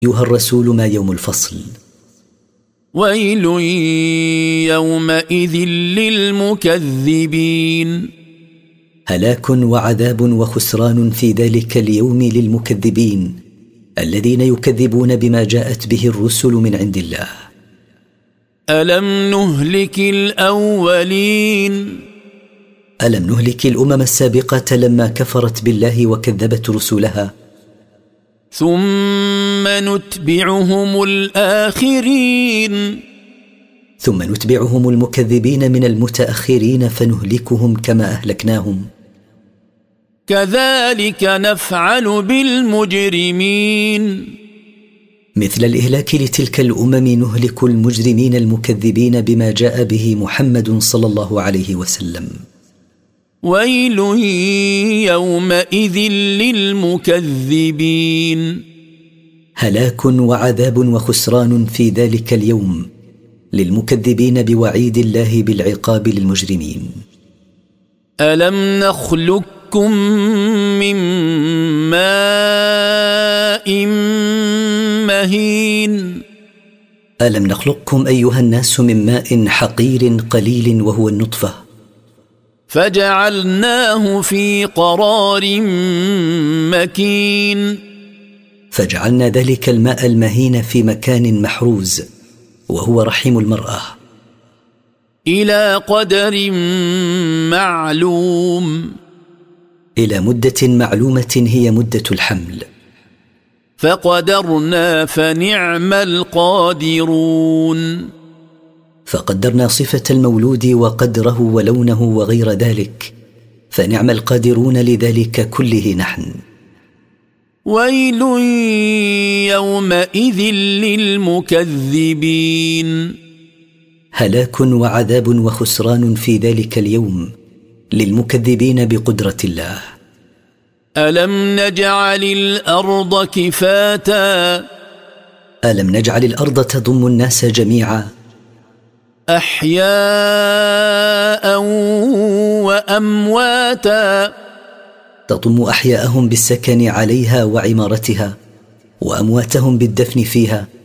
أيها الرسول ما يوم الفصل؟ ويل يومئذ للمكذبين. هلاك وعذاب وخسران في ذلك اليوم للمكذبين الذين يكذبون بما جاءت به الرسل من عند الله. ألم نهلك الأولين؟ ألم نهلك الأمم السابقة لما كفرت بالله وكذبت رسلها؟ ثم نتبعهم الآخرين. ثم نتبعهم المكذبين من المتأخرين فنهلكهم كما أهلكناهم. كذلك نفعل بالمجرمين. مثل الإهلاك لتلك الأمم نهلك المجرمين المكذبين بما جاء به محمد صلى الله عليه وسلم. ويل يومئذ للمكذبين. هلاك وعذاب وخسران في ذلك اليوم للمكذبين بوعيد الله بالعقاب للمجرمين. ألم نخلقكم من ماء مهين؟ ألم نخلقكم أيها الناس من ماء حقير قليل وهو النطفة، فجعلناه في قرار مكين. فجعلنا ذلك الماء المهين في مكان محروز وهو رحم المرأة. إلى قدر معلوم. إلى مدة معلومة هي مدة الحمل. فقدرنا فنعم القادرون. فقدرنا صفة المولود وقدره ولونه وغير ذلك، فنعم القادرون لذلك كله نحن. ويل يومئذ للمكذبين. هلاك وعذاب وخسران في ذلك اليوم للمكذبين بقدرة الله. ألم نجعل الأرض كفاتا؟ ألم نجعل الأرض تضم الناس جميعا؟ أحياء وأمواتا. تضم أحياءهم بالسكن عليها وعمارتها، وأمواتهم بالدفن فيها.